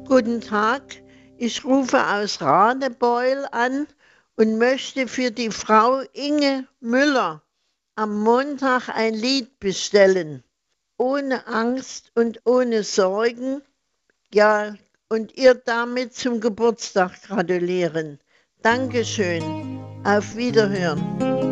Guten Tag, ich rufe aus Radebeul an und möchte für die Frau Inge Müller am Montag ein Lied bestellen. Ohne Angst und ohne Sorgen, ja, und ihr damit zum Geburtstag gratulieren. Dankeschön. Auf Wiederhören.